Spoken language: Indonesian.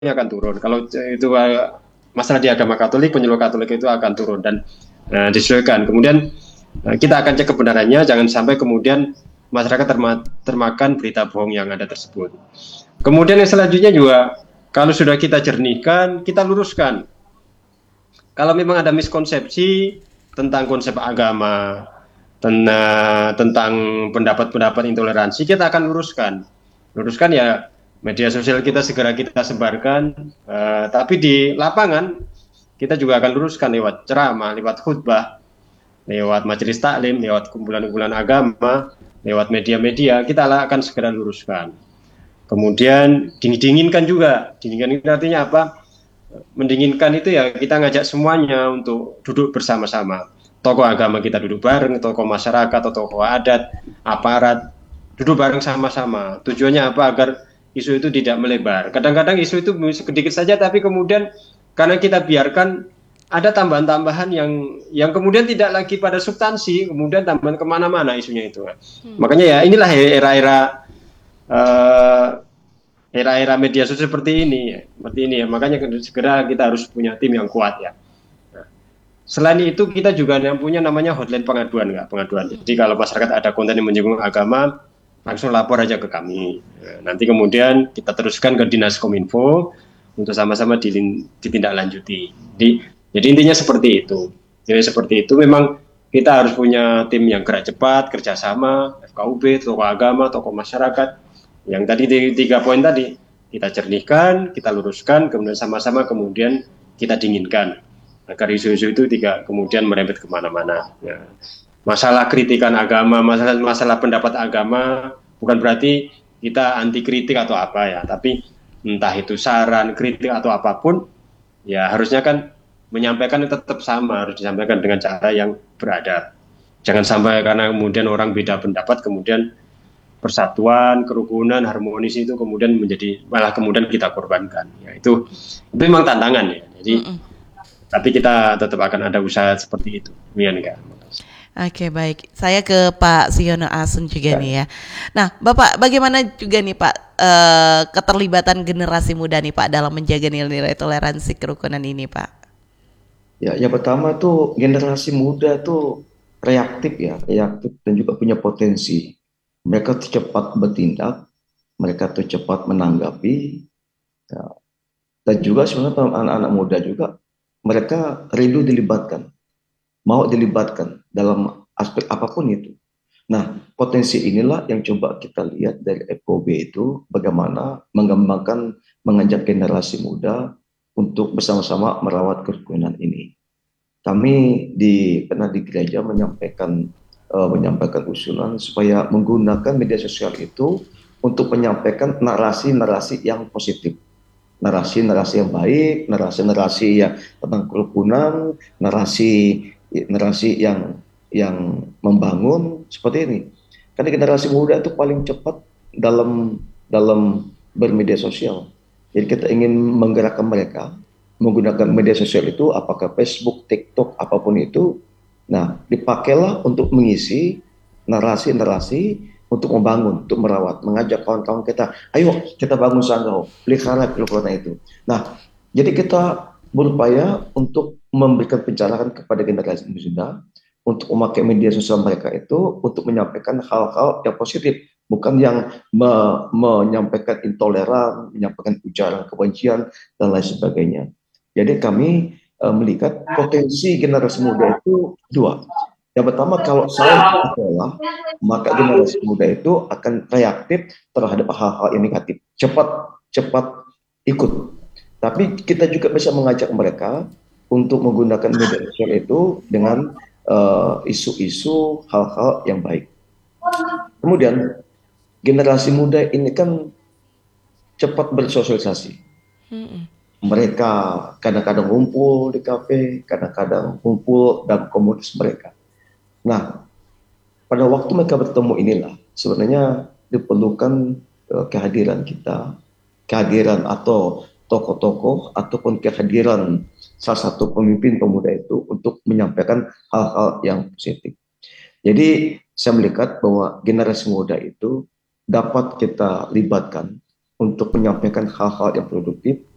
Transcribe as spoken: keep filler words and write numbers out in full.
akan turun. Kalau itu uh, masalah di agama Katolik, penyuluh Katolik itu akan turun dan uh, disesuaikan. Kemudian uh, kita akan cek kebenarannya, jangan sampai kemudian masyarakat terma termakan berita bohong yang ada tersebut. Kemudian yang selanjutnya juga, kalau sudah kita jernihkan, kita luruskan. Kalau memang ada miskonsepsi tentang konsep agama, tentang pendapat-pendapat intoleransi, kita akan luruskan. Luruskan ya, media sosial kita segera kita sebarkan, uh, tapi di lapangan kita juga akan luruskan lewat ceramah, lewat khutbah, lewat majelis taklim, lewat kumpulan-kumpulan agama, lewat media-media, kita akan segera luruskan. Kemudian dingin-dinginkan juga, dinginkan itu artinya apa? Mendinginkan itu ya kita ngajak semuanya untuk duduk bersama-sama. Tokoh agama kita duduk bareng, tokoh masyarakat, atau tokoh adat, aparat, duduk bareng sama-sama. Tujuannya apa? Agar isu itu tidak melebar. Kadang-kadang isu itu sedikit saja, tapi kemudian karena kita biarkan ada tambahan-tambahan yang yang kemudian tidak lagi pada substansi, kemudian tambahan kemana-mana isunya itu. Hmm. Makanya ya inilah era-era uh, era-era media sosial seperti ini, ya. seperti ini ya. Makanya segera kita harus punya tim yang kuat ya. Nah, selain itu kita juga yang punya namanya hotline pengaduan, nggak pengaduan. Jadi kalau masyarakat ada konten yang menyinggung agama, langsung lapor aja ke kami. Nah, nanti kemudian kita teruskan ke Dinas Kominfo untuk sama-sama ditindaklanjuti. Jadi, jadi intinya seperti itu. Jadi seperti itu memang kita harus punya tim yang gerak cepat, kerjasama, F K U B, tokoh agama, tokoh masyarakat. Yang tadi tiga poin tadi kita jernihkan, kita luruskan, kemudian sama-sama kemudian kita dinginkan agar isu-isu itu tidak kemudian merembet kemana-mana. Ya. Masalah kritikan agama, masalah masalah pendapat agama bukan berarti kita anti kritik atau apa ya, tapi entah itu saran, kritik atau apapun, ya harusnya kan menyampaikan tetap sama, harus disampaikan dengan cara yang beradab. Jangan sampai karena kemudian orang beda pendapat kemudian persatuan, kerukunan, harmonis itu kemudian menjadi malah kemudian kita korbankan. Ya, itu itu memang tantangan ya. Jadi mm -mm. tapi kita tetap akan ada usaha seperti itu. Demikian Kak. Oke, baik. Saya ke Pak Siono Asun juga ya. nih ya. Nah, Bapak bagaimana juga nih Pak eh, keterlibatan generasi muda nih Pak dalam menjaga nilai-nilai toleransi kerukunan ini Pak? Ya, yang pertama tuh generasi muda tuh reaktif ya, reaktif dan juga punya potensi. Mereka tuh cepat bertindak, mereka tuh cepat menanggapi, ya. Dan juga sebenarnya anak-anak muda juga mereka rindu dilibatkan, mau dilibatkan dalam aspek apapun itu. Nah, potensi inilah yang coba kita lihat dari F K U B itu bagaimana mengembangkan, mengajak generasi muda untuk bersama-sama merawat kerukunan ini. Kami di pernah di gereja menyampaikan uh, menyampaikan usulan supaya menggunakan media sosial itu untuk menyampaikan narasi-narasi yang positif, narasi-narasi yang baik, narasi-narasi yang tentang kerukunan, narasi narasi yang yang membangun seperti ini. Karena generasi muda itu paling cepat dalam dalam bermedia sosial. Jadi kita ingin menggerakkan mereka menggunakan media sosial itu, apakah Facebook, TikTok, apapun itu. Nah, dipakailah untuk mengisi narasi-narasi untuk membangun, untuk merawat, mengajak kawan-kawan kita, ayo kita bangun sanggau, pelihara kerukunan itu. Nah, jadi kita berupaya untuk memberikan pencerahan kepada generasi muda untuk memakai media sosial mereka itu untuk menyampaikan hal-hal yang positif, bukan yang me menyampaikan intoleran, menyampaikan ujaran kebencian dan lain sebagainya. Jadi kami uh, melihat potensi generasi muda itu dua. Yang pertama, kalau salah sekolah, maka generasi muda itu akan reaktif terhadap hal-hal yang negatif, cepat cepat ikut. Tapi kita juga bisa mengajak mereka untuk menggunakan media sosial itu dengan isu-isu uh, hal-hal yang baik. Kemudian generasi muda ini kan cepat bersosialisasi. Hmm. Mereka kadang-kadang ngumpul di kafe, kadang-kadang ngumpul dalam komunitas mereka. Nah, pada waktu mereka bertemu inilah sebenarnya diperlukan uh, kehadiran kita, kehadiran atau tokoh-tokoh ataupun kehadiran salah satu pemimpin pemuda itu untuk menyampaikan hal-hal yang positif. Jadi saya melihat bahwa generasi muda itu dapat kita libatkan untuk menyampaikan hal-hal yang produktif,